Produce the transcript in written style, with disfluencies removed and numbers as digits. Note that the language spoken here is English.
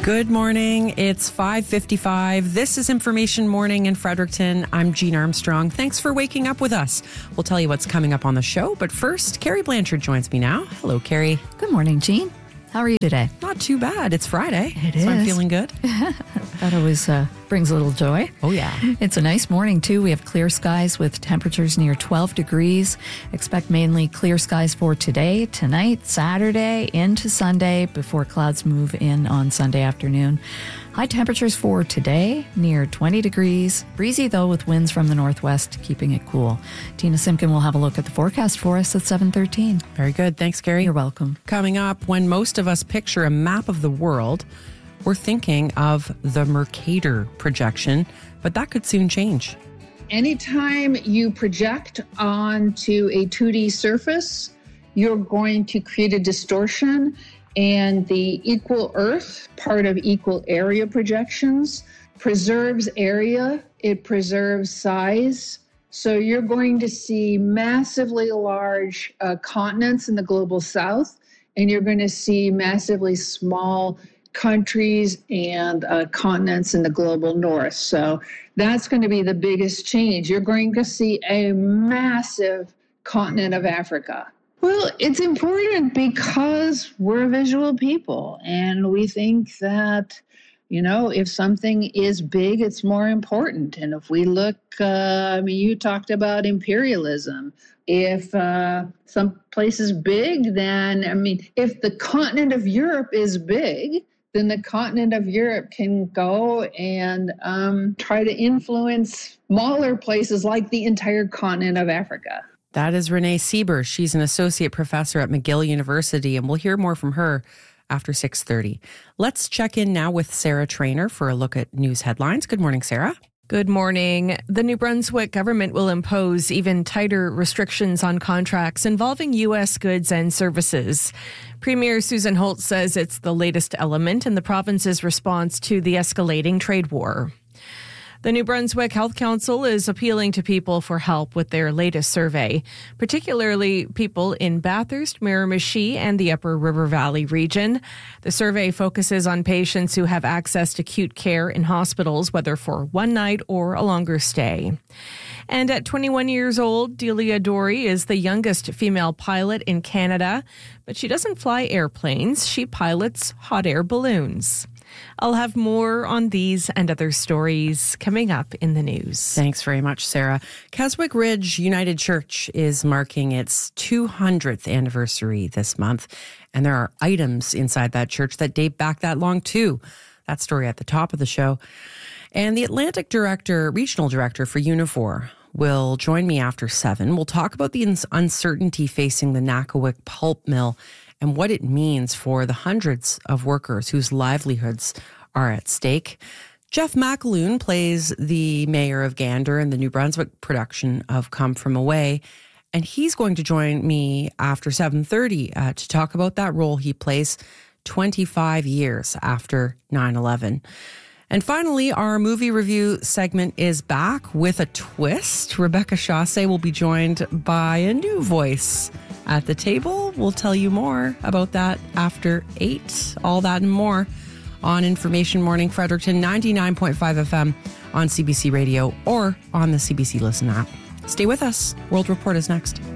Good morning. It's 5:55. This is Information Morning in Fredericton. I'm Jean Armstrong. Thanks for waking up with us. We'll tell you what's coming up on the show. But first, Carrie Blanchard joins me now. Hello, Carrie. Good morning, Jean. How are you today? Not too bad. It's Friday. It is. So I'm feeling good. That always brings a little joy. Oh, yeah. It's a nice morning, too. We have clear skies with temperatures near 12 degrees. Expect mainly clear skies for today, tonight, Saturday, into Sunday before clouds move in on Sunday afternoon. High temperatures for today, near 20 degrees. Breezy, though, with winds from the northwest, keeping it cool. Tina Simpkin will have a look at the forecast for us at 7:13. Very good. Thanks, Carrie. You're welcome. Coming up, when most of us picture a map of the world, we're thinking of the Mercator projection, but that could soon change. Anytime you project onto a 2D surface, you're going to create a distortion, and the equal Earth, part of equal area projections, preserves area, it preserves size. So you're going to see massively large continents in the global south, and you're going to see massively small countries and continents in the global north. So that's going to be the biggest change. You're going to see a massive continent of Africa. Well, it's important because we're visual people, and we think that, you know, if something is big, it's more important. And if we look, you talked about imperialism. If some place is big, then, if the continent of Europe is big, then the continent of Europe can go and try to influence smaller places like the entire continent of Africa. That is Renee Sieber. She's an associate professor at McGill University, and we'll hear more from her after 6:30. Let's check in now with Sarah Trainer for a look at news headlines. Good morning, Sarah. Good morning. The New Brunswick government will impose even tighter restrictions on contracts involving U.S. goods and services. Premier Susan Holt says it's the latest element in the province's response to the escalating trade war. The New Brunswick Health Council is appealing to people for help with their latest survey, particularly people in Bathurst, Miramichi, and the Upper River Valley region. The survey focuses on patients who have access to acute care in hospitals, whether for one night or a longer stay. And at 21 years old, Delia Dory is the youngest female pilot in Canada, but she doesn't fly airplanes. She pilots hot air balloons. I'll have more on these and other stories coming up in the news. Thanks very much, Sarah. Keswick Ridge United Church is marking its 200th anniversary this month, and there are items inside that church that date back that long, too. That story at the top of the show. And the Atlantic Regional Director for Unifor will join me after 7. We'll talk about the uncertainty facing the Nakawick pulp mill and what it means for the hundreds of workers whose livelihoods are at stake. Jeff McAloon plays the mayor of Gander in the New Brunswick production of Come From Away, and he's going to join me after 7:30 to talk about that role he plays 25 years after 9/11. And finally, our movie review segment is back with a twist. Rebecca Chaussee will be joined by a new voice at the table. We'll tell you more about that after 8. All that and more on Information Morning Fredericton, 99.5 FM on CBC Radio or on the CBC Listen app. Stay with us. World Report is next.